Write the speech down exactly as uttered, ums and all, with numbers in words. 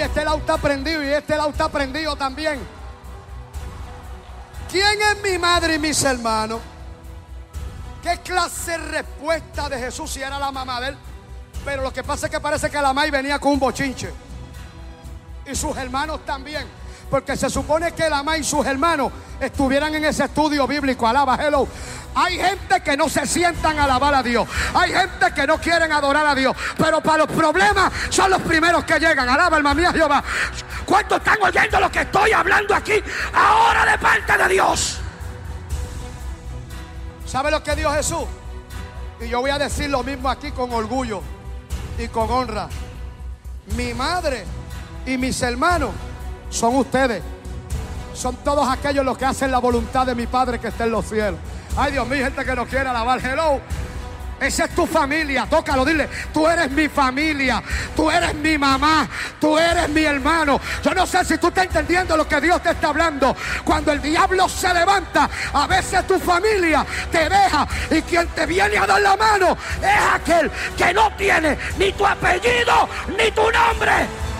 Oye, este lado está prendido y este lado está prendido también. ¿Quién es mi madre y mis hermanos? ¿Qué clase de respuesta de Jesús si era la mamá de él? Pero lo que pasa es que parece que la mamá venía con un bochinche. Y sus hermanos también. Porque se supone que la mamá y sus hermanos estuvieran en ese estudio bíblico. Alaba, hello. Hay gente que no se sientan a alabar a Dios. Hay gente que no quieren adorar a Dios. Pero para los problemas son los primeros que llegan. Alaba, alma mía, Jehová. ¿Cuántos están oyendo lo que estoy hablando aquí ahora de parte de Dios? ¿Sabe lo que dijo Jesús? Y yo voy a decir lo mismo aquí con orgullo y con honra. Mi madre y mis hermanos son ustedes. Son todos aquellos los que hacen la voluntad de mi Padre que está en los cielos. Ay, Dios mío, gente que no quiere alabar. Hello. Esa es tu familia. Tócalo, dile: tú eres mi familia, tú eres mi mamá, tú eres mi hermano. Yo no sé si tú estás entendiendo lo que Dios te está hablando. Cuando el diablo se levanta, a veces tu familia te deja, y quien te viene a dar la mano es aquel que no tiene ni tu apellido ni tu nombre.